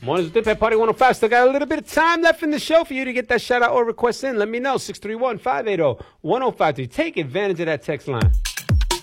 Mornings with Dip at Party 105. Still got a little bit of time left in the show for you to get that shout out or request in. Let me know. 631-580-1053. Take advantage of that text line.